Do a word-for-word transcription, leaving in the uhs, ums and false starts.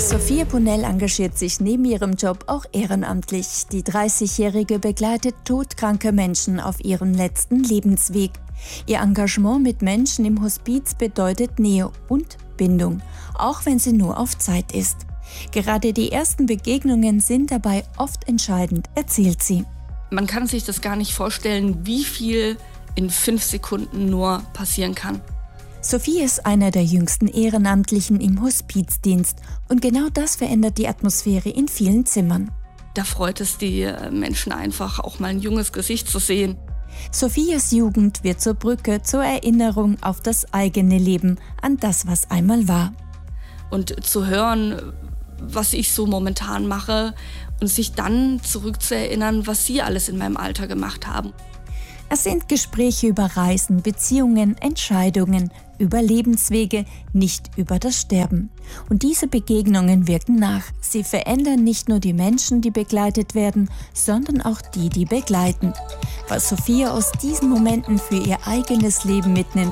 Sophia Ponell engagiert sich neben ihrem Job auch ehrenamtlich. Die dreißigjährige begleitet todkranke Menschen auf ihrem letzten Lebensweg. Ihr Engagement mit Menschen im Hospiz bedeutet Nähe und Bindung, auch wenn sie nur auf Zeit ist. Gerade die ersten Begegnungen sind dabei oft entscheidend, erzählt sie. Man kann sich das gar nicht vorstellen, wie viel in fünf Sekunden nur passieren kann. Sophie ist einer der jüngsten Ehrenamtlichen im Hospizdienst und genau das verändert die Atmosphäre in vielen Zimmern. Da freut es die Menschen einfach, auch mal ein junges Gesicht zu sehen. Sophias Jugend wird zur Brücke zur Erinnerung auf das eigene Leben, an das, was einmal war. Und zu hören, was ich so momentan mache und sich dann zurückzuerinnern, was sie alles in meinem Alter gemacht haben. Es sind Gespräche über Reisen, Beziehungen, Entscheidungen, über Lebenswege, nicht über das Sterben. Und diese Begegnungen wirken nach. Sie verändern nicht nur die Menschen, die begleitet werden, sondern auch die, die begleiten. Was Sophia aus diesen Momenten für ihr eigenes Leben mitnimmt,